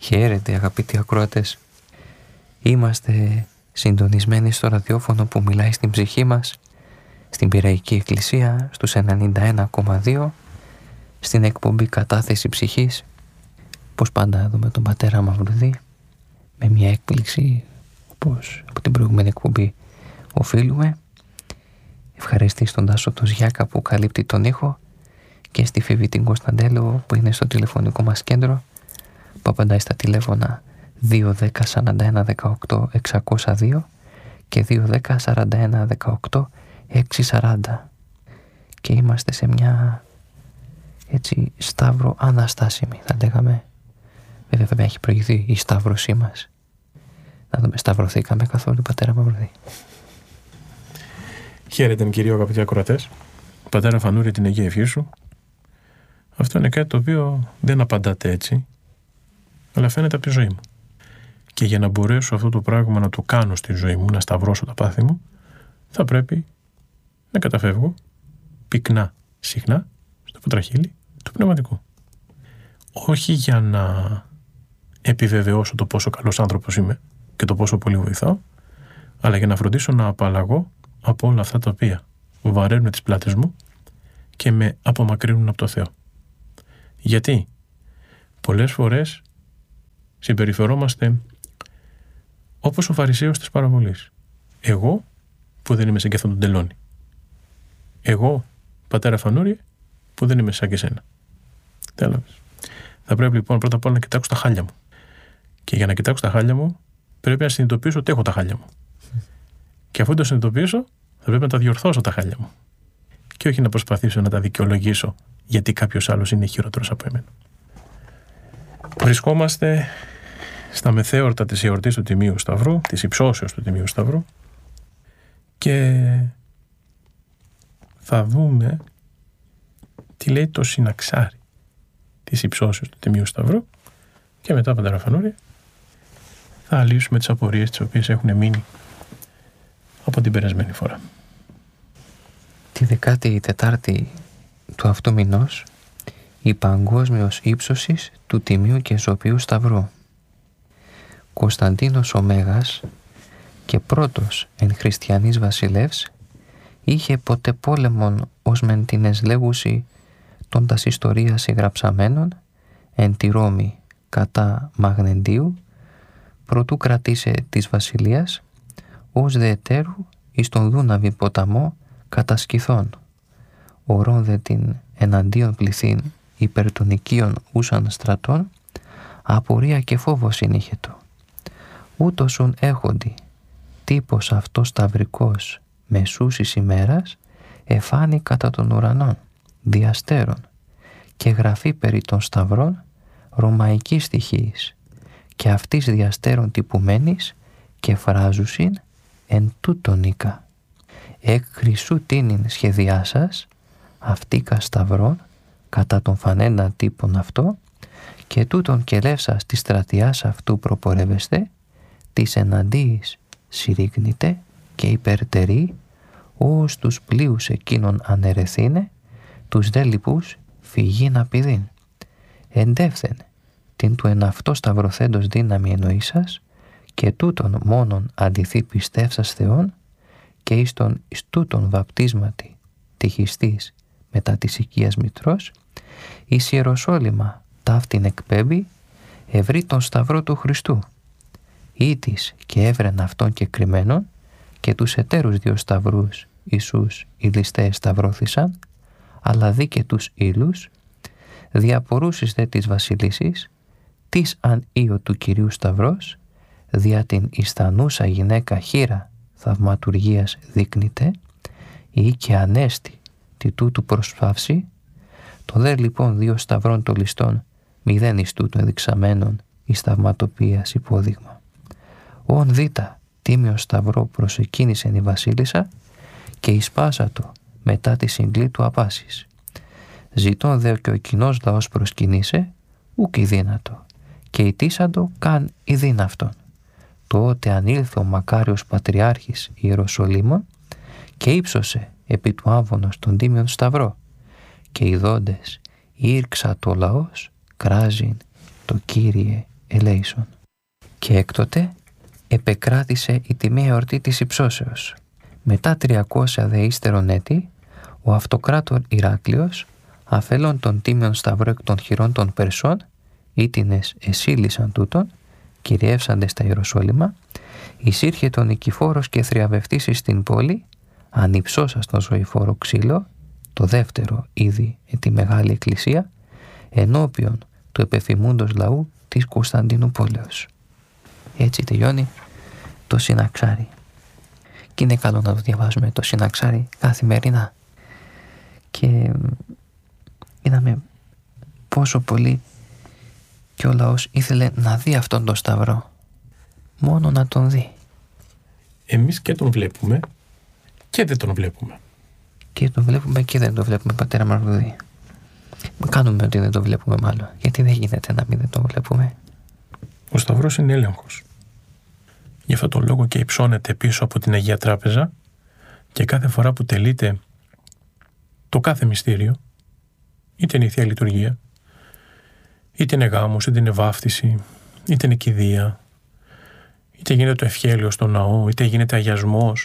Χαίρετε αγαπητοί ακροατές. Είμαστε συντονισμένοι στο ραδιόφωνο που μιλάει στην ψυχή μας, στην Πειραϊκή Εκκλησία, στους 91,2, στην εκπομπή Κατάθεση Ψυχής. Πώς πάντα δούμε τον πατέρα Μαυρουδή, με μια έκπληξη όπως από την προηγούμενη εκπομπή οφείλουμε. Ευχαριστή τον Τάσο τον Ζιάκα που καλύπτει τον ήχο και στη Φίβη την Κωνσταντέλο που είναι στο τηλεφωνικό μας κέντρο, που απαντάει στα τηλέφωνα 210 41 18 602 και 210 41 18 640, και είμαστε σε μια έτσι σταύρο αναστάσιμη, θα λέγαμε. Βέβαια έχει προηγηθεί η σταύρωσή μας. Να δούμε, σταυρωθήκαμε καθόλου, πατέρα Μαυρουδή? Χαίρετε κυρίω αγαπητοί ακροατές. Πατέρα Φανούρη, την Αγία Ευχή σου. Αυτό είναι κάτι το οποίο δεν απαντάτε έτσι, αλλά φαίνεται από τη ζωή μου. Και για να μπορέσω αυτό το πράγμα να το κάνω στη ζωή μου, να σταυρώσω τα πάθη μου, θα πρέπει να καταφεύγω πυκνά, συχνά, στο ποτραχύλι του πνευματικού. Όχι για να επιβεβαιώσω το πόσο καλός άνθρωπος είμαι και το πόσο πολύ βοηθάω, αλλά για να φροντίσω να απαλλαγώ από όλα αυτά τα οποία βαραίνουν τις πλάτες μου και με απομακρύνουν από το Θεό. Γιατί πολλές φορές συμπεριφερόμαστε όπως ο Φαρισαίος της παραβολής. Εγώ που δεν είμαι σαν και αυτόν τον τελώνη. Εγώ, πατέρα Φανούρη, που δεν είμαι σαν και σένα. Τέλος. Θα πρέπει λοιπόν πρώτα απ' όλα να κοιτάξω τα χάλια μου. Και για να κοιτάξω τα χάλια μου, πρέπει να συνειδητοποιήσω ότι έχω τα χάλια μου. Και αφού το συνειδητοποιήσω, θα πρέπει να τα διορθώσω τα χάλια μου. Και όχι να προσπαθήσω να τα δικαιολογήσω γιατί κάποιος άλλος είναι χειρότερος από εμένα. Βρισκόμαστε στα μεθέωρτα της εορτής του Τιμίου Σταυρού, της υψώσεως του Τιμίου Σταυρού, και θα δούμε τι λέει το συναξάρι της υψώσεως του Τιμίου Σταυρού, και μετά, πατέρα Φανούρη, θα λύσουμε τις απορίες τις οποίες έχουν μείνει από την περασμένη φορά. Τη 14η του αυτού μηνός, η παγκόσμιος ύψωσης του Τιμίου και Ζωπιού Σταυρού. Κωνσταντίνος ο Μέγας και πρώτος εν χριστιανής βασιλεύς είχε ποτέ πόλεμον ως μεν την εσλέγουση των τας ιστορίας συγγραψαμένων εν τη Ρώμη κατά Μαγνεντίου, προτού κρατήσε της βασιλείας, ως δε εταίρου εις τον Δούναβη ποταμό κατά Σκυθών, ορών δε την εναντίον πληθύν υπέρ των οικείων ούσαν στρατών, απορία και φόβος συνήχετο. Ούτως ουν έχοντι τύπος αυτός σταυρικός μεσούσης ημέρας εφάνει κατά των ουρανών διαστέρων, και γραφή περί των σταυρών ρωμαϊκής στοιχής, και αυτής διαστέρων τυπουμένης και φράζουσιν εν τούτον οίκα. Εκ χρυσού τίνην σχεδιάσας αυτήκα σταυρών κατά τον φανέντα τύπον αυτό, και τούτον και λεύσας της στρατιάς αυτού προπορεύεστε, της εναντίης συρρήγνητε και υπερτερεί, ως τους πλοίους εκείνων ανερεθήνε, τους δε λοιπούς φυγήν απειδήν. Εντεύθεν την του εν αυτό σταυρωθέντος δύναμη εννοήσας, και τούτον μόνον αντιθεί πιστεύσας Θεόν, και εις τον εις τούτον βαπτίσματι τυχιστής μετά της οικίας μητρός, εις Ιεροσόλυμα ταύτην εκπέμπει, ευρύ τον σταυρό του Χριστού. Ήτης και έβρεν αυτόν και κρυμμένον, και τους εταίρους δύο σταυρούς Ιησούς οι ληστές σταυρώθησαν, αλλά δει και τους ήλους, διαπορούσεις δε της βασιλίσης, της αν είο του Κυρίου Σταυρός, δια την ιστανούσα γυναίκα χείρα θαυματουργίας δείκνηται, ή και ανέστη τη τούτου προσφαύση, το δε λοιπόν δύο σταυρών των ληστών μηδέν εις τούτου ενδειξαμένων εις θαυματοποιίας υπόδειγμα. Ον δίτα τίμιο σταυρό προσεκίνησεν η βασίλισσα, και εισπάσατο μετά τη συγκλή του απάσης. Ζητών δε και ο κοινός λαός προσκυνήσε, ουκ η δύνατο, και ητήσαντο καν η δύναυτον. Τότε ανήλθε ο μακάριος πατριάρχης Ιεροσολύμων, και ύψωσε επί του άμβονος τον τίμιον σταυρό, και ειδώντες ήρξα το λαός κράζειν το Κύριε ελέησον. Και έκτοτε επεκράτησε η τιμή εορτή της υψώσεως. Μετά 300 δε ύστερον έτη, ο αυτοκράτορ Ηράκλειος, αφέλων των τίμιων σταυρό εκ των χειρών των Περσών, ήτινες εσύλισαν τούτον, κυριεύσαντες στα Ιεροσόλυμα, εισήρχε τον νικηφόρος και θριαβευτής εις την πόλη, ανυψώσας τον ζωηφόρο ξύλο, το δεύτερο ήδη τη Μεγάλη Εκκλησία, ενώπιον του επεφημούντος λαού της Κωνσταντινούπολεως. Έτσι τελειώνει το Συναξάρι. Και είναι καλό να το διαβάζουμε το Συναξάρι καθημερινά. Και είδαμε πόσο πολύ και ο λαός ήθελε να δει αυτόν τον σταυρό. Μόνο να τον δει. Εμείς και τον βλέπουμε και δεν τον βλέπουμε. Και τον βλέπουμε και δεν τον βλέπουμε, πατέρα Μαρκουδή. Κάνουμε ότι δεν τον βλέπουμε μάλλον. Γιατί δεν γίνεται να μην δεν τον βλέπουμε. Ο σταυρός είναι έλεγχος. Γι' αυτό τον λόγο και υψώνεται πίσω από την Αγία Τράπεζα και κάθε φορά που τελείται το κάθε μυστήριο, είτε είναι η Θεία Λειτουργία, είτε είναι γάμος, είτε είναι βάφτιση, είτε είναι κηδεία, είτε γίνεται το ευχέλιο στο ναό, είτε γίνεται αγιασμός,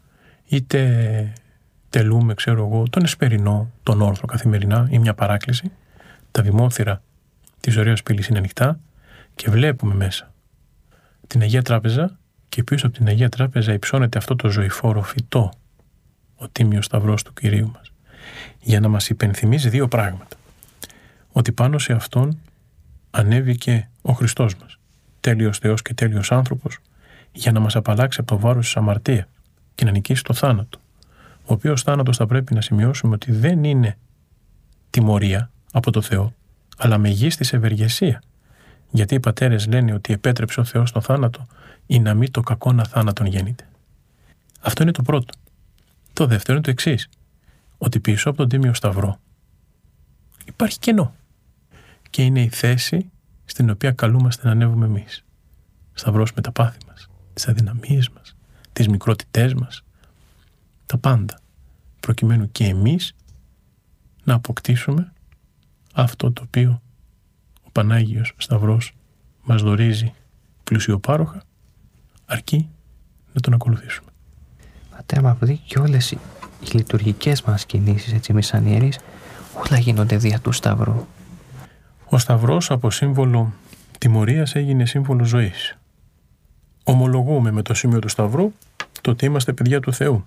είτε τελούμε, ξέρω εγώ, τον εσπερινό, τον όρθρο καθημερινά ή μια παράκληση, τα βημόθυρα της ωραίας πύλης είναι ανοιχτά και βλέπουμε μέσα την Αγία Τράπεζα και πίσω από την Αγία Τράπεζα υψώνεται αυτό το ζωηφόρο φυτό, ο τίμιος σταυρός του Κυρίου μας, για να μας υπενθυμίζει δύο πράγματα. Ότι πάνω σε αυτόν ανέβηκε ο Χριστός μας, τέλειος Θεός και τέλειος άνθρωπος, για να μας απαλλάξει από το βάρος της αμαρτίας και να νικήσει το θάνατο. Ο οποίος θάνατος θα πρέπει να σημειώσουμε ότι δεν είναι τιμωρία από το Θεό, αλλά μεγίστης ευεργεσία. Γιατί οι πατέρες λένε ότι επέτρεψε ο Θεός το θάνατο ή να μην το κακό να θάνατον γέννηται. Αυτό είναι το πρώτο. Το δεύτερο είναι το εξής, ότι πίσω από τον Τίμιο Σταυρό υπάρχει κενό και είναι η θέση στην οποία καλούμαστε να ανέβουμε εμείς. Σταυρώσουμε τα πάθη μας, τις αδυναμίες μας, τις μικρότητές μας, τα πάντα, προκειμένου και εμείς να αποκτήσουμε αυτό το οποίο ο Πανάγιος Σταυρός μας δωρίζει πλουσιοπάροχα, αρκεί να τον ακολουθήσουμε. Πατέρα Μαρκουδή, και όλες οι λειτουργικές μας κινήσεις, έτσι εμείς σαν ιερείς, όλα γίνονται δια του Σταυρού. Ο Σταυρός από σύμβολο τιμωρίας έγινε σύμβολο ζωής. Ομολογούμε με το σημείο του Σταυρού το ότι είμαστε παιδιά του Θεού.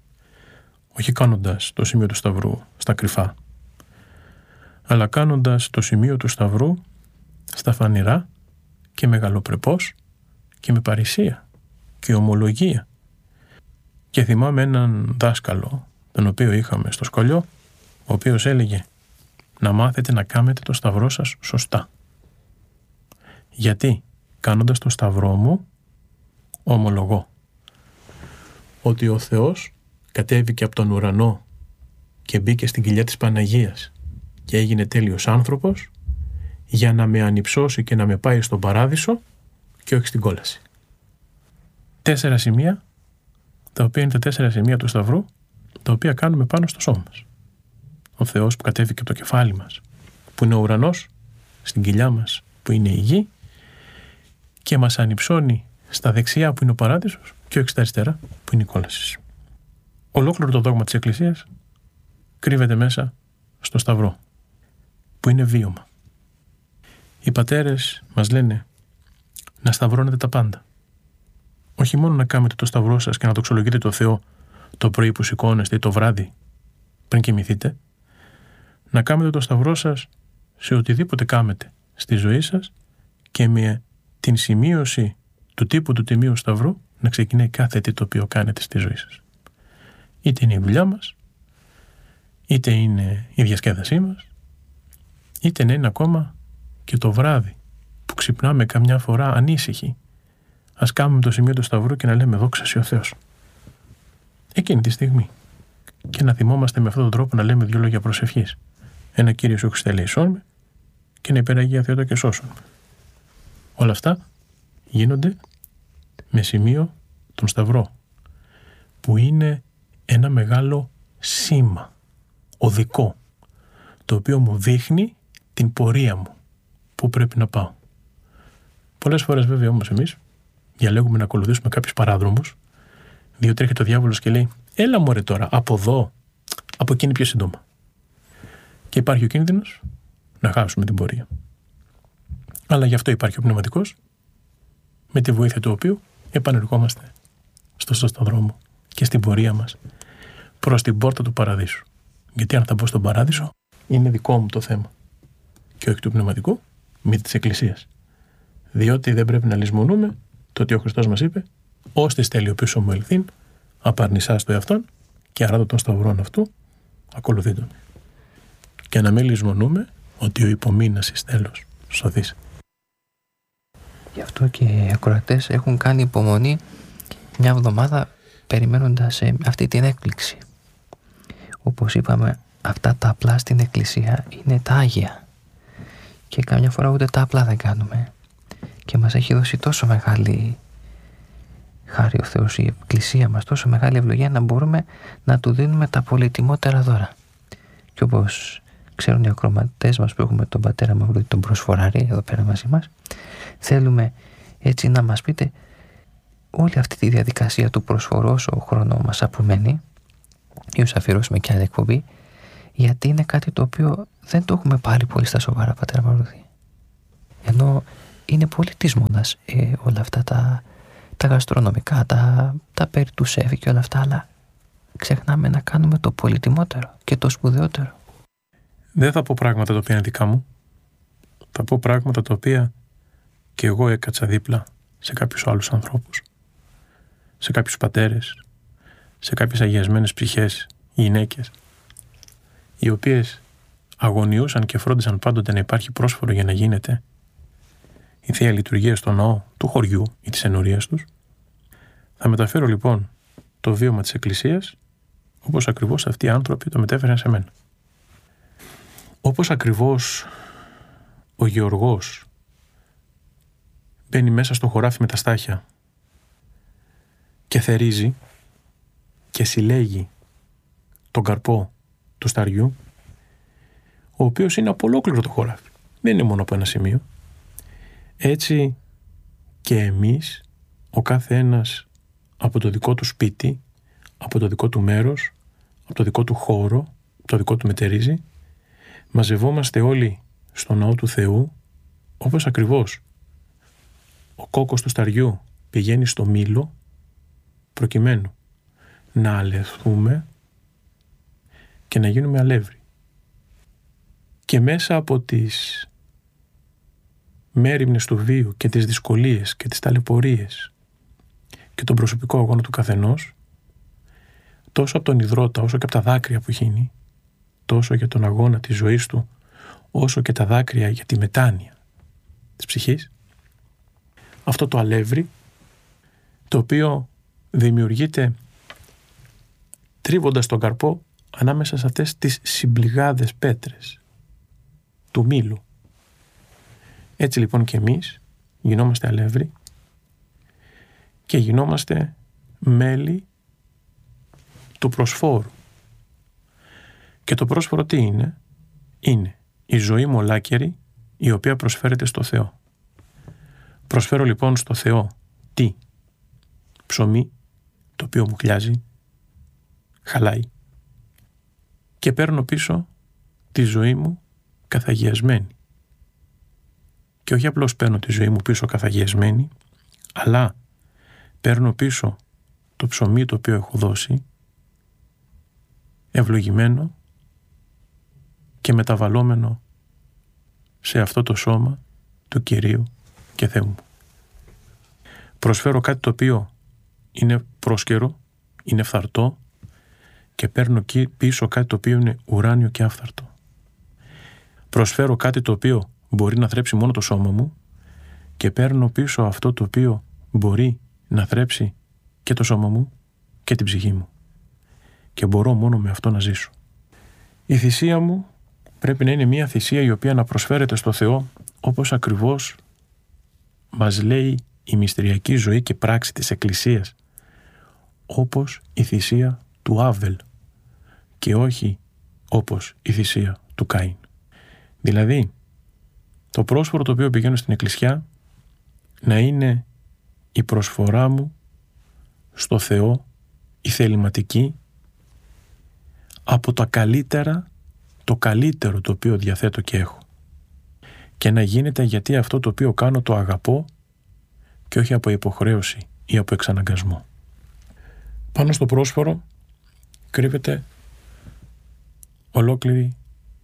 Όχι κάνοντας το σημείο του Σταυρού στα κρυφά, αλλά κάνοντας το σημείο του Σταυρού στα φανερά και μεγαλοπρεπώς και με παρησία και ομολογία. Και θυμάμαι έναν δάσκαλο, τον οποίο είχαμε στο σχολείο, ο οποίος έλεγε να μάθετε να κάνετε το Σταυρό σας σωστά. Γιατί κάνοντας το Σταυρό μου ομολογώ ότι ο Θεός κατέβηκε από τον ουρανό και μπήκε στην κοιλιά της Παναγίας και έγινε τέλειος άνθρωπος για να με ανυψώσει και να με πάει στον παράδεισο και όχι στην κόλαση. 4 σημεία, τα οποία είναι τα 4 σημεία του Σταυρού, τα οποία κάνουμε πάνω στο σώμα μας. Ο Θεός που κατέβηκε από το κεφάλι μας, που είναι ο ουρανός, στην κοιλιά μας που είναι η γη και μας ανυψώνει στα δεξιά που είναι ο παράδεισος και όχι στα αριστερά που είναι η κόλαση. Ολόκληρο το δόγμα της Εκκλησίας κρύβεται μέσα στο Σταυρό, που είναι βίωμα. Οι πατέρες μας λένε να σταυρώνετε τα πάντα. Όχι μόνο να κάνετε το Σταυρό σας και να δοξολογείτε το Θεό το πρωί που σηκώνεστε ή το βράδυ πριν κοιμηθείτε, να κάνετε το Σταυρό σας σε οτιδήποτε κάνετε στη ζωή σας και με την σημείωση του τύπου του Τιμίου Σταυρού να ξεκινάει κάθε τι το οποίο κάνετε στη ζωή σας. Είτε είναι η δουλειά μας, είτε είναι η διασκέδασή μας, είτε είναι ακόμα και το βράδυ που ξυπνάμε καμιά φορά ανήσυχοι. Ας κάνουμε το σημείο του Σταυρού και να λέμε δόξα σοι ο Θεός. Εκείνη τη στιγμή. Και να θυμόμαστε με αυτόν τον τρόπο να λέμε 2 λόγια προσευχής. Ένα Κύριε Σου Χριστέ ελεησόν με και ένα υπεραγία Θεότο και σώσον με. Όλα αυτά γίνονται με σημείο τον Σταυρό, που είναι ένα μεγάλο σήμα, οδικό, το οποίο μου δείχνει την πορεία μου, πού πρέπει να πάω. Πολλές φορές βέβαια όμως εμείς διαλέγουμε να ακολουθήσουμε κάποιους παράδρομους, διότι έρχεται ο διάβολος και λέει έλα μωρέ τώρα, από εδώ, από εκείνη πιο σύντομα. Και υπάρχει ο κίνδυνος να χάσουμε την πορεία. Αλλά γι' αυτό υπάρχει ο πνευματικός, με τη βοήθεια του οποίου επανερχόμαστε στο σωστό δρόμο και στην πορεία μας προς την πόρτα του παραδείσου. Γιατί αν θα μπω στον παράδεισο, είναι δικό μου το θέμα και όχι του πνευματικού, μη της Εκκλησίας. Διότι δεν πρέπει να λησμονούμε το ότι ο Χριστός μας είπε «Ώστις τέλειο πίσω μου ελθύν, απαρνησάς το εαυτόν και αράτω των σταυρών αυτού, ακολουθεί τον». Και να μην λησμονούμε ότι ο υπομείνας εις τέλος σωθείς. Γι' αυτό και οι ακροατές έχουν κάνει υπομονή μια εβδομάδα περιμένοντας αυτή την έκπληξη. Όπως είπαμε, αυτά τα απλά στην Εκκλησία είναι τα Άγια και καμιά φορά ούτε τα απλά δεν κάνουμε και μας έχει δώσει τόσο μεγάλη χάρη ο Θεός, η Εκκλησία μας, τόσο μεγάλη ευλογία να μπορούμε να του δίνουμε τα πολυτιμότερα δώρα. Και όπως ξέρουν οι ακροατές μας που έχουμε τον πατέρα Μαυρούδη, τον Προσφοράρη εδώ πέρα μαζί μας, θέλουμε έτσι να μας πείτε όλη αυτή τη διαδικασία του προσφορού όσο χρόνο μας απομένει, ή όσο αφιερώσουμε και άλλη εκπομπή, γιατί είναι κάτι το οποίο δεν το έχουμε πάρει πολύ στα σοβαρά, πατέρα Μαυρούδη. Ενώ είναι πολιτισμόνας όλα αυτά τα γαστρονομικά, τα περί του σεφ και όλα αυτά, αλλά ξεχνάμε να κάνουμε το πολυτιμότερο και το σπουδαιότερο. Δεν θα πω πράγματα τα οποία είναι δικά μου. Θα πω πράγματα τα οποία και εγώ έκατσα δίπλα σε κάποιους άλλους ανθρώπους, σε κάποιους πατέρες, σε κάποιες αγιασμένες ψυχές, γυναίκες, οι οποίες αγωνιούσαν και φρόντισαν πάντοτε να υπάρχει πρόσφορο για να γίνεται η Θεία Λειτουργία στο ναό του χωριού ή της ενορίας τους. Θα μεταφέρω λοιπόν το βίωμα της Εκκλησίας όπως ακριβώς αυτοί οι άνθρωποι το μετέφεραν σε μένα. Όπως ακριβώς ο γεωργός μπαίνει μέσα στο χωράφι με τα στάχια και θερίζει και συλλέγει τον καρπό του σταριού, ο οποίος είναι από ολόκληρο το χωράφι, δεν είναι μόνο από ένα σημείο. Έτσι και εμείς, ο κάθε ένας από το δικό του σπίτι, από το δικό του μέρος, από το δικό του χώρο, από το δικό του μετερίζει, μαζευόμαστε όλοι στο ναό του Θεού, όπως ακριβώς ο κόκκος του σταριού πηγαίνει στο μήλο προκειμένου να αλευθούμε και να γίνουμε αλεύρι. Και μέσα από τις μέριμνες του βίου και τις δυσκολίες και τις ταλαιπωρίες και τον προσωπικό αγώνα του καθενός, τόσο από τον ιδρώτα όσο και από τα δάκρυα που χύνει, τόσο για τον αγώνα της ζωής του, όσο και τα δάκρυα για τη μετάνοια της ψυχής, αυτό το αλεύρι, το οποίο δημιουργείται τρίβοντας τον καρπό ανάμεσα σε αυτές τις συμπληγάδες πέτρες του μήλου. Έτσι λοιπόν και εμείς γινόμαστε αλεύρι και γινόμαστε μέλη του προσφόρου. Και το πρόσφορο τι είναι? Είναι η ζωή μου ολάκερη, η οποία προσφέρεται στο Θεό. Προσφέρω λοιπόν στο Θεό τι? Ψωμί, το οποίο μου χλιάζει, χαλάει, και παίρνω πίσω τη ζωή μου καθαγιασμένη. Και όχι απλώς παίρνω τη ζωή μου πίσω καθαγιασμένη, αλλά παίρνω πίσω το ψωμί το οποίο έχω δώσει, ευλογημένο και μεταβαλλόμενο σε αυτό το σώμα του Κυρίου και Θεού μου. Προσφέρω κάτι το οποίο είναι πρόσκαιρο, είναι φθαρτό, και παίρνω πίσω κάτι το οποίο είναι ουράνιο και άφθαρτο. Προσφέρω κάτι το οποίο μπορεί να θρέψει μόνο το σώμα μου και παίρνω πίσω αυτό το οποίο μπορεί να θρέψει και το σώμα μου και την ψυχή μου. Και μπορώ μόνο με αυτό να ζήσω. Η θυσία μου πρέπει να είναι μια θυσία η οποία να προσφέρεται στο Θεό όπως ακριβώς μας λέει η μυστηριακή ζωή και πράξη της Εκκλησίας, όπως η θυσία του Άβελ και όχι όπως η θυσία του Καΐν. Δηλαδή, το πρόσφορο το οποίο πηγαίνω στην Εκκλησιά να είναι η προσφορά μου στο Θεό, η θεληματική, από τα καλύτερα, το καλύτερο το οποίο διαθέτω και έχω. Και να γίνεται γιατί αυτό το οποίο κάνω το αγαπώ και όχι από υποχρέωση ή από εξαναγκασμό. Πάνω στο πρόσφορο κρύβεται ολόκληρη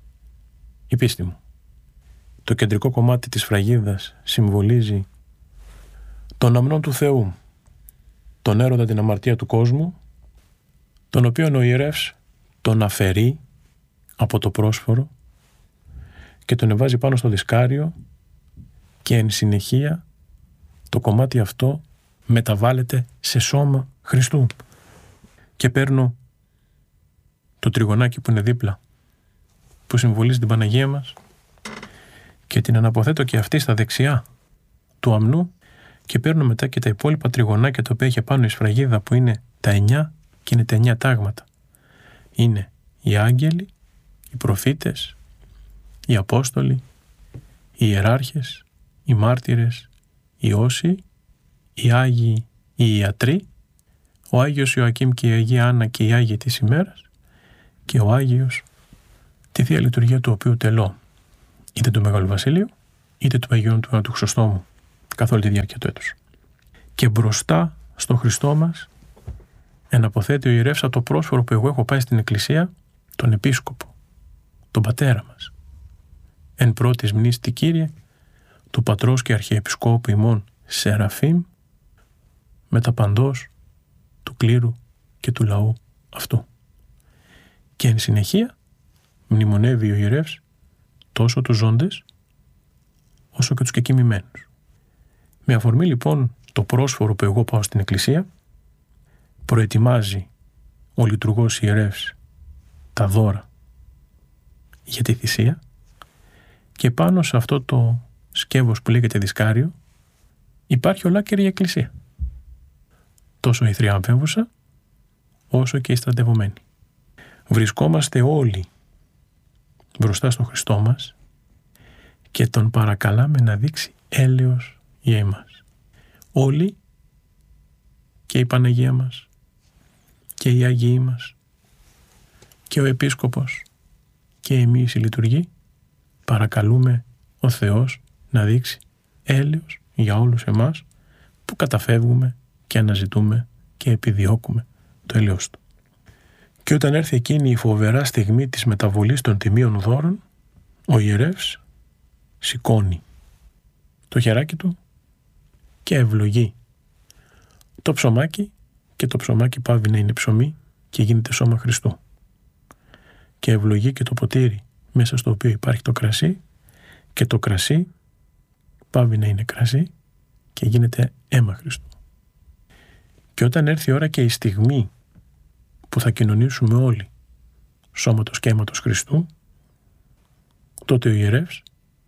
η πίστη μου. Το κεντρικό κομμάτι της φραγίδας συμβολίζει τον αμνό του Θεού, τον έρωτα, την αμαρτία του κόσμου, τον οποίον ο ιερεύς τον αφαιρεί από το πρόσφορο και τον εβάζει πάνω στο δισκάριο και εν συνεχεία το κομμάτι αυτό μεταβάλλεται σε σώμα Χριστού. Και παίρνω το τριγωνάκι που είναι δίπλα, που συμβολίζει την Παναγία μας, και την αναποθέτω και αυτή στα δεξιά του αμνού και παίρνω μετά και τα υπόλοιπα τριγωνάκια τα οποία έχει πάνω η σφραγίδα, που είναι τα 9 και είναι τα 9 τάγματα. Είναι οι άγγελοι, οι προφήτες, οι απόστολοι, οι ιεράρχες, οι μάρτυρες, οι όσοι, οι άγιοι, οι ιατροί, ο Άγιος Ιωακήμ και η Αγία Άννα και οι Άγιοι της ημέρας και ο Άγιος, τη Θεία Λειτουργία του οποίου τελώ, είτε του Μεγάλου Βασιλείου είτε του Αγίου του Χρυσοστόμου, καθ' όλη τη διάρκεια του έτους. Και μπροστά στο Χριστό μας εναποθέτει ο ιερεύς από το πρόσφορο που εγώ έχω πάει στην Εκκλησία, τον Επίσκοπο, τον Πατέρα μας. Εν πρώτης μνήστη, Κύριε, του Πατρός και Αρχιεπισκόπου ημών Σεραφείμ, μετά παντός του κλήρου και του λαού αυτού. Και εν συνεχεία μνημονεύει ο ιερεύς τόσο τους ζώντες όσο και τους κεκοιμημένους. Με αφορμή λοιπόν το πρόσφορο που εγώ πάω στην Εκκλησία, προετοιμάζει ο λειτουργός ιερεύς τα δώρα για τη θυσία και πάνω σε αυτό το σκεύος που λέγεται δισκάριο υπάρχει ολάκερη η Εκκλησία. Τόσο η θριάμβευουσα όσο και οι στρατευωμένοι. Βρισκόμαστε όλοι μπροστά στο Χριστό μας και τον παρακαλάμε να δείξει έλεος για εμάς. Όλοι, και η Παναγία μας και οι Άγιοι μας και ο Επίσκοπος και εμείς οι λειτουργοί, παρακαλούμε ο Θεός να δείξει έλεος για όλους εμάς που καταφεύγουμε και αναζητούμε και επιδιώκουμε το έλεος Του. Και όταν έρθει εκείνη η φοβερά στιγμή της μεταβολής των τιμίων δώρων, ο ιερεύς σηκώνει το χεράκι του και ευλογεί το ψωμάκι, και το ψωμάκι πάβει να είναι ψωμί και γίνεται σώμα Χριστού. Και ευλογεί και το ποτήρι μέσα στο οποίο υπάρχει το κρασί, και το κρασί πάβει να είναι κρασί και γίνεται αίμα Χριστού. Και όταν έρθει η ώρα και η στιγμή που θα κοινωνήσουμε όλοι σώματος και αίματος Χριστού, τότε ο ιερεύς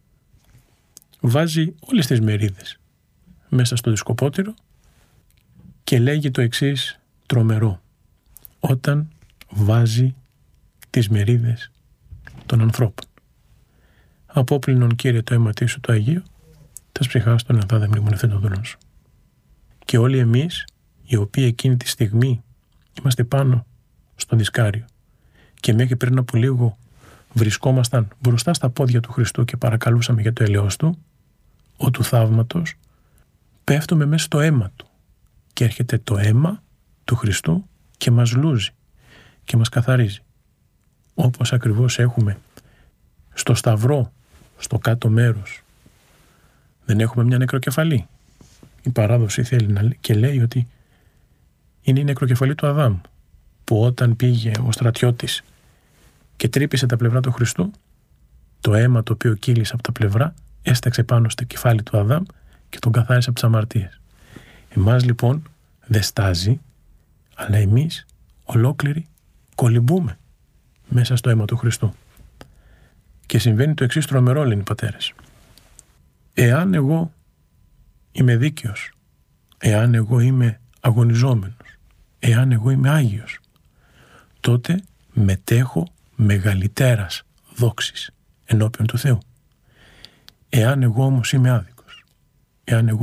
βάζει όλες τις μερίδες μέσα στο δισκοπότηρο και λέγει το εξής τρομερό: όταν βάζει τις μερίδες των ανθρώπων. Απόπλυνον, Κύριε, το αίματί Σου το Αγίο, τας ψυχάς των ενθάδε μνημονευθέν των δούλων Σου. Και όλοι εμείς, οι οποίοι εκείνη τη στιγμή είμαστε πάνω στο δισκάριο και μέχρι πριν από λίγο βρισκόμασταν μπροστά στα πόδια του Χριστού και παρακαλούσαμε για το έλεος Του, ο του θαύματος, πέφτουμε μέσα στο αίμα Του και έρχεται το αίμα του Χριστού και μας λούζει και μας καθαρίζει. Όπως ακριβώς έχουμε στο σταυρό, στο κάτω μέρος, δεν έχουμε μια νεκροκεφαλή. Η παράδοση θέλει και λέει ότι είναι η νεκροκεφαλή του Αδάμ, που όταν πήγε ο στρατιώτης και τρύπησε τα πλευρά του Χριστού, το αίμα το οποίο κύλησε από τα πλευρά έσταξε πάνω στο κεφάλι του Αδάμ και τον καθάρισε από τις αμαρτίες. Εμάς λοιπόν δεν στάζει, αλλά εμείς ολόκληροι κολυμπούμε μέσα στο αίμα του Χριστού. Και συμβαίνει το εξής τρομερό, λένε οι πατέρες. Εάν εγώ είμαι δίκαιος, εάν εγώ είμαι αγωνιζόμενος, εάν εγώ είμαι Άγιος, τότε μετέχω μεγαλύτερας δόξης ενώπιον του Θεού. Εάν εγώ όμως είμαι άδικος, εάν εγώ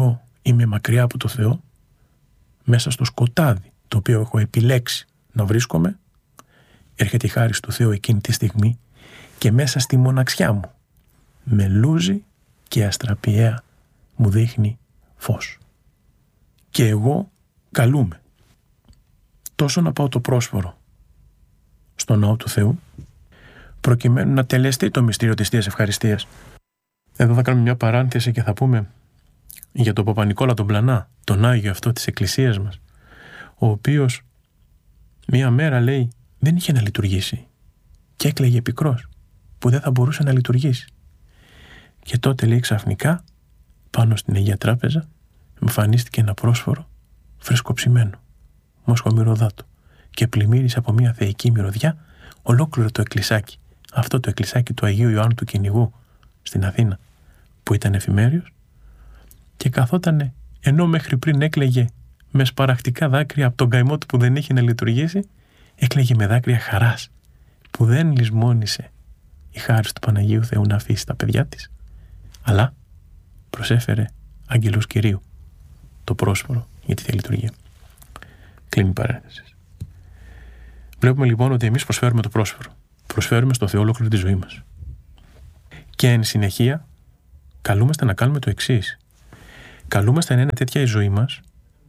είμαι μακριά από το Θεό, μέσα στο σκοτάδι το οποίο έχω επιλέξει να βρίσκομαι, έρχεται η χάρις του Θεού εκείνη τη στιγμή και μέσα στη μοναξιά μου με λούζει και αστραπιαία μου δείχνει φως. Και εγώ καλούμαι τόσο να πάω το πρόσφορο στο ναό του Θεού, προκειμένου να τελεστεί το μυστήριο της Θείας Ευχαριστίας. Εδώ θα κάνουμε μια παράνθεση και θα πούμε για τον Παπα-Νικόλα τον Πλανά, τον Άγιο αυτό της Εκκλησίας μας, ο οποίος μία μέρα, λέει, δεν είχε να λειτουργήσει και έκλαιγε πικρός που δεν θα μπορούσε να λειτουργήσει. Και τότε, λέει, ξαφνικά πάνω στην Αγία Τράπεζα εμφανίστηκε ένα πρόσφορο φρεσκοψημένο, μοσχομυρωδάτο, και πλημμύρισε από μια θεϊκή μυρωδιά ολόκληρο το εκκλησάκι. Αυτό το εκκλησάκι του Αγίου Ιωάννου του Κυνηγού στην Αθήνα, που ήταν εφημέριος, και καθότανε, ενώ μέχρι πριν έκλαιγε με σπαραχτικά δάκρυα από τον καημό του που δεν είχε να λειτουργήσει, έκλαιγε με δάκρυα χαράς που δεν λησμόνησε η χάρις του Παναγίου Θεού να αφήσει τα παιδιά της, αλλά προσέφερε άγγελος Κυρίου το πρόσφορο για τη Θεία Λειτουργία. Κλείνει η παρένθεση. Βλέπουμε λοιπόν ότι εμείς προσφέρουμε το πρόσφορο. Προσφέρουμε στο Θεό ολόκληρη τη ζωή μας. Και εν συνεχεία καλούμαστε να κάνουμε το εξής. Καλούμαστε να είναι τέτοια η ζωή μας,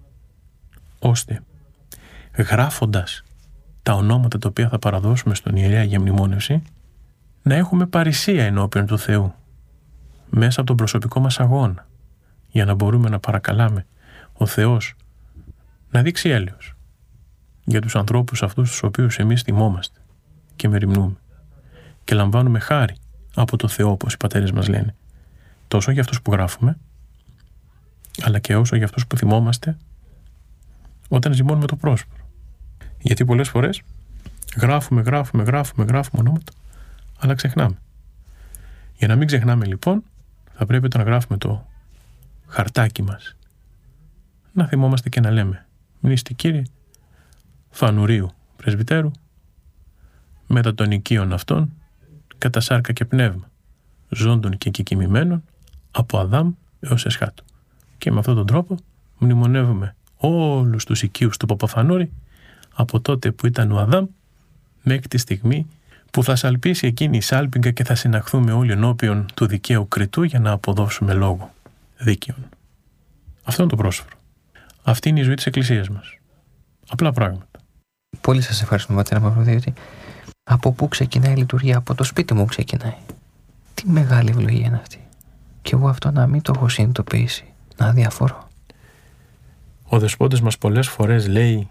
ώστε γράφοντας τα ονόματα τα οποία θα παραδώσουμε στον ιερέα για μνημόνευση, να έχουμε παρησία ενώπιον του Θεού μέσα από τον προσωπικό μας αγώνα, για να μπορούμε να παρακαλάμε ο Θεός να δείξει έλεος για τους ανθρώπους αυτούς τους οποίους εμείς θυμόμαστε και μεριμνούμε και λαμβάνουμε χάρη από το Θεό, όπως οι πατέρες μας λένε, τόσο για αυτούς που γράφουμε, αλλά και όσο για αυτούς που θυμόμαστε όταν ζυμώνουμε το πρόσφορο. Γιατί πολλές φορές γράφουμε ονόματα, αλλά ξεχνάμε. Για να μην ξεχνάμε λοιπόν, θα πρέπει όταν γράφουμε το χαρτάκι μας να θυμόμαστε και να λέμε μνήστη Κύριε Φανουρίου Πρεσβυτέρου, μετά των οικείων αυτών, κατά σάρκα και πνεύμα, ζώντων και κεκοιμημένων, από Αδάμ έως Εσχάτου. Και με αυτόν τον τρόπο μνημονεύουμε όλους τους οικείους του Παπαφανούρη, από τότε που ήταν ο Αδάμ μέχρι τη στιγμή που θα σαλπίσει εκείνη η σάλπιγγα και θα συναχθούμε όλοι ενώπιον του δικαίου κριτού για να αποδώσουμε λόγο δίκαιων. Αυτό είναι το πρόσφορο. Αυτή είναι η ζωή της Εκκλησίας μας. Απλά πράγματα. Πολύ σας ευχαριστούμε, πατέρα Μαυροδίωτη. Από πού ξεκινάει η λειτουργία? Από το σπίτι μου ξεκινάει. Τι μεγάλη ευλογία είναι αυτή. Και εγώ αυτό να μην το έχω συνειδητοποιήσει, να αδιαφορώ. Ο Δεσπότης μας πολλές φορές λέει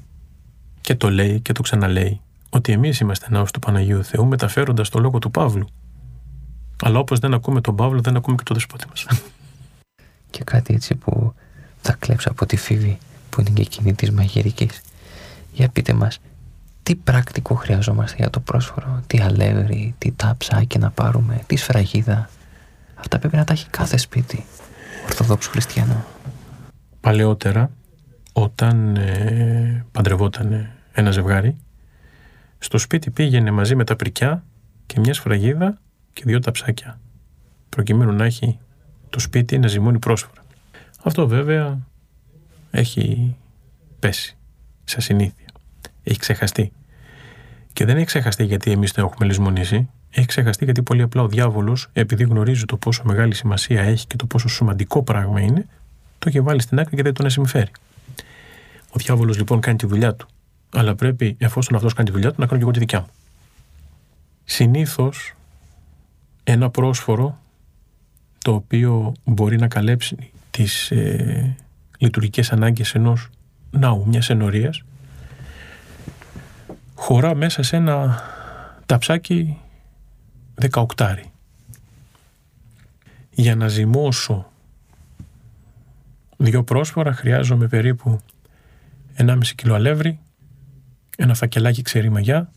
και το ξαναλέει ότι εμείς είμαστε ναός του Παναγίου Θεού, μεταφέροντας το λόγο του Παύλου. Αλλά όπως δεν ακούμε τον Παύλο, δεν ακούμε και τον Δεσπότη μας. Και κάτι έτσι που θα κλέψω από τη Φίβη, που είναι και εκείνη της μαγειρικής. Για πείτε μας, τι πρακτικό χρειαζόμαστε για το πρόσφορο? Τι αλεύρι, τι ταψάκι να πάρουμε, τι σφραγίδα? Αυτά πρέπει να τα έχει κάθε σπίτι Ορθοδόξου χριστιανό. Παλαιότερα, όταν παντρευόταν ένα ζευγάρι, στο σπίτι πήγαινε μαζί με τα πρικιά και μια σφραγίδα και 2 ταψάκια, προκειμένου να έχει το σπίτι να ζυμώνει πρόσφορα. Αυτό βέβαια έχει πέσει σε συνήθεια. Έχει ξεχαστεί. Και δεν έχει ξεχαστεί γιατί εμείς το έχουμε λησμονήσει. Έχει ξεχαστεί γιατί πολύ απλά ο διάβολος, επειδή γνωρίζει το πόσο μεγάλη σημασία έχει και το πόσο σημαντικό πράγμα είναι, το έχει βάλει στην άκρη και δεν τον συμφέρει. Ο διάβολος λοιπόν κάνει τη δουλειά του. Αλλά πρέπει, εφόσον αυτός κάνει τη δουλειά του, να κάνω και εγώ τη δικιά μου. Συνήθως, ένα πρόσφορο το οποίο μπορεί να καλέψει τις λειτουργικές ανάγκες ενός ναού, μιας ενορίας, χωρά μέσα σε ένα ταψάκι 18. Για να ζυμώσω 2 πρόσφορα χρειάζομαι περίπου 1,5 κιλό αλεύρι, ένα φακελάκι ξερή μαγιά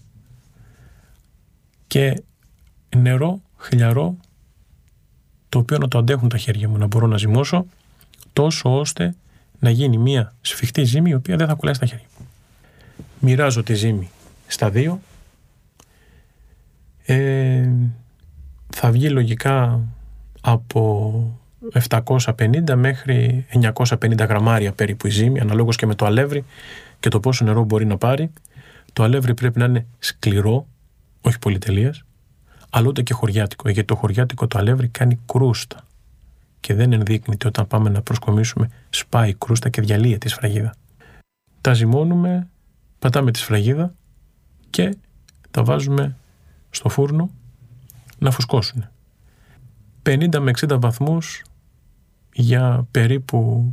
και νερό χλιαρό, το οποίο να το αντέχουν τα χέρια μου, να μπορώ να ζυμώσω τόσο ώστε να γίνει μια σφιχτή ζύμη η οποία δεν θα κολλάει στα χέρια μου. Μοιράζω τη ζύμη στα 2. Θα βγει λογικά από 750 μέχρι 950 γραμμάρια περίπου η ζύμη, αναλόγως και με το αλεύρι και το πόσο νερό μπορεί να πάρει. Το αλεύρι πρέπει να είναι σκληρό, όχι πολυτελείας, αλλά ούτε και χωριάτικο, γιατί το χωριάτικο το αλεύρι κάνει κρούστα και δεν ενδείκνυται όταν πάμε να προσκομίσουμε, σπάει κρούστα και διαλύεται η σφραγίδα. Τα ζυμώνουμε, πατάμε τη σφραγίδα και τα βάζουμε στο φούρνο να φουσκώσουν. 50 με 60 βαθμούς για περίπου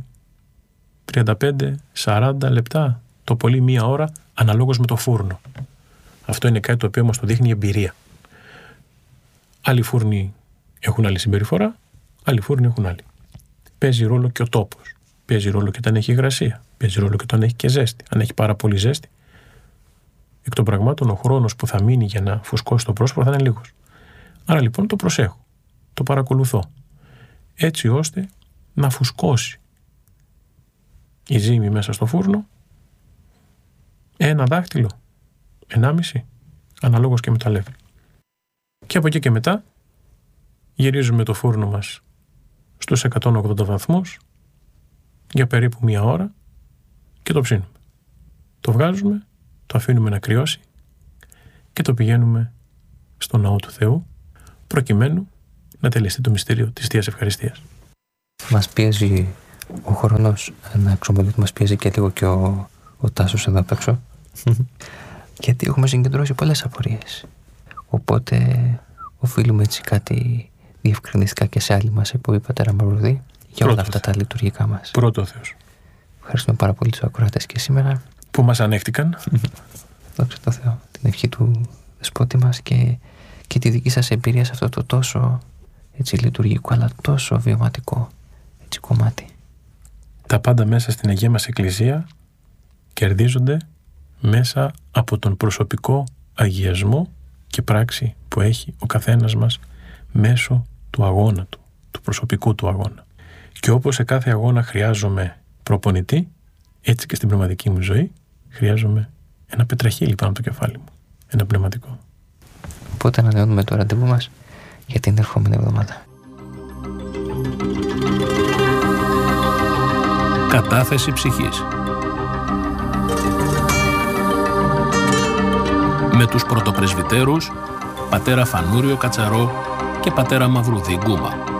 35-40 λεπτά, το πολύ μία ώρα, αναλόγως με το φούρνο. Αυτό είναι κάτι το οποίο μας το δείχνει η εμπειρία. Άλλοι φούρνοι έχουν άλλη συμπεριφορά, άλλοι φούρνοι έχουν άλλη. Παίζει ρόλο και ο τόπος. Παίζει ρόλο και όταν έχει υγρασία. Παίζει ρόλο και όταν έχει και ζέστη. Αν έχει πάρα πολύ ζέστη, εκ των πραγμάτων ο χρόνος που θα μείνει για να φουσκώσει το πρόσωπο θα είναι λίγος. Άρα λοιπόν το προσέχω, το παρακολουθώ, έτσι ώστε να φουσκώσει η ζύμη μέσα στο φούρνο ένα δάχτυλο, 1,5, αναλόγως και με το αλεύρι. Και από εκεί και μετά γυρίζουμε το φούρνο μας στους 180 βαθμούς για περίπου μία ώρα και το ψήνουμε. Το βγάζουμε, το αφήνουμε να κρυώσει και το πηγαίνουμε στο Ναό του Θεού προκειμένου να τελεστεί το μυστήριο της Θείας Ευχαριστίας. Μας πιέζει ο χρόνος, να εξομολογήσω ότι μας πιέζει και λίγο και ο Τάσος εδώ απ' έξω, γιατί έχουμε συγκεντρώσει πολλές απορίες. Οπότε οφείλουμε έτσι κάτι διευκρινιστικά και σε άλλη μας εκπομπή, πατέρα Μαυρουδή, για όλα αυτά τα λειτουργικά μας. Πρώτο Θεός. Ευχαριστούμε πάρα πολύ τους ακροατές και σήμερα που μας ανέχτηκαν. Δόξα τω Θεώ, την ευχή του Δεσπότη μας και τη δική σας εμπειρία σε αυτό το τόσο έτσι λειτουργικό αλλά τόσο βιωματικό έτσι κομμάτι. Τα πάντα μέσα στην Αγία μας Εκκλησία κερδίζονται μέσα από τον προσωπικό αγιασμό και πράξη που έχει ο καθένας μας μέσω του αγώνα του προσωπικού του αγώνα. Και όπως σε κάθε αγώνα χρειάζομαι προπονητή, έτσι και στην πνευματική μου ζωή χρειάζομαι ένα πετραχύλι πάνω από το κεφάλι μου, ένα πνευματικό. Οπότε ανανεώνουμε το ραντεβού μας για την ερχόμενη εβδομάδα. Κατάθεση ψυχής με τους πρωτοπρεσβυτέρους πατέρα Φανούριο Κατσαρό και πατέρα Μαυρουδή Γκούμα.